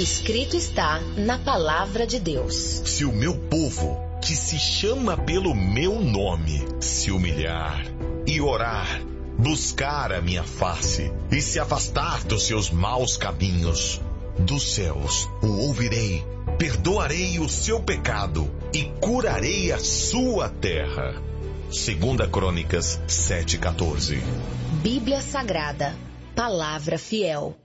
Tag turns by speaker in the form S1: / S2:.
S1: Escrito está na palavra de Deus.
S2: Se o meu povo, que se chama pelo meu nome, se humilhar e orar, buscar a minha face e se afastar dos seus maus caminhos, dos céus o ouvirei, perdoarei o seu pecado e curarei a sua terra. 2 Crônicas 7:14.
S1: Bíblia Sagrada, palavra fiel.